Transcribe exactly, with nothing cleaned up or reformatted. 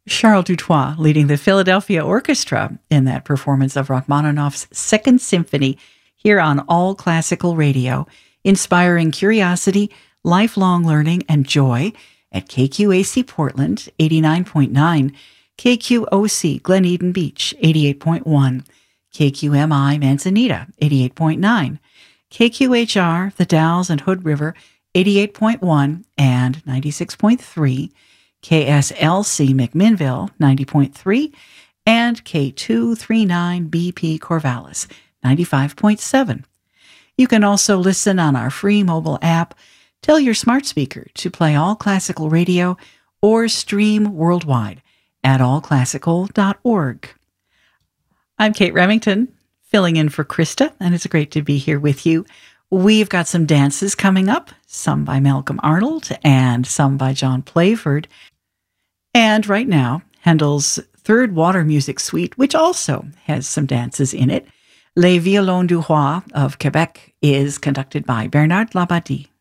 Charles Dutoit leading the Philadelphia Orchestra in that performance of Rachmaninoff's Second Symphony here on All Classical Radio, inspiring curiosity, lifelong learning, and joy at K Q A C Portland, eighty-nine point nine, K Q O C Glen Eden Beach, eighty-eight point one, K Q M I Manzanita, eighty-eight point nine, K Q H R The Dalles and Hood River, eighty-eight point one and ninety-six point three, K S L C McMinnville, ninety point three, and K two thirty-nine B P Corvallis, ninety-five point seven. You can also listen on our free mobile app. Tell your smart speaker to play All Classical Radio or stream worldwide at all classical dot org. I'm Kate Remington, filling in for Krista, and it's great to be here with you. We've got some dances coming up, some by Malcolm Arnold and some by John Playford. And right now, Handel's Third Water Music Suite, which also has some dances in it, Les Violons du Roi of Quebec, is conducted by Bernard Labadie.